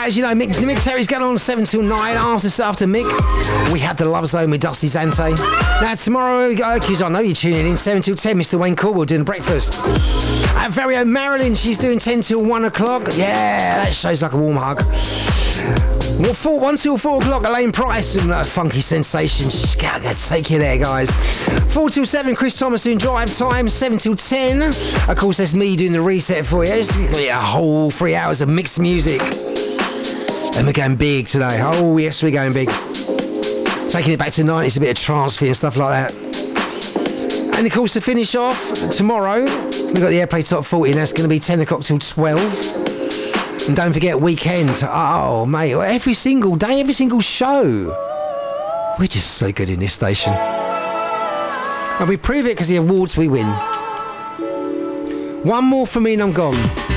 As you know, Mick Terry's going on 7 till 9. After Mick, we have the Love Zone with Dusty Zante. Now, tomorrow, because I know you're tuning in, 7 till 10, Mr. Wayne Caldwell doing breakfast. Our very own Marilyn, she's doing 10 till 1 o'clock. Yeah, that shows like a warm hug. Well, 1 till 4 o'clock, Elaine Price and Funky Sensations. Gotta take you there, guys. 4 till 7, Chris Thomas doing drive time. 7 till 10. Of course, that's me doing the reset for you. It's gonna be a whole 3 hours of mixed music. And we're going big today. Oh, yes, we're going big. Taking it back to 90s, a bit of trance and stuff like that. And of course, to finish off, tomorrow, we've got the Airplay Top 40, and that's going to be 10 o'clock till 12. And don't forget weekend. Oh, mate, every single day, every single show. We're just so good in this station. And we prove it because the awards we win. One more for me and I'm gone.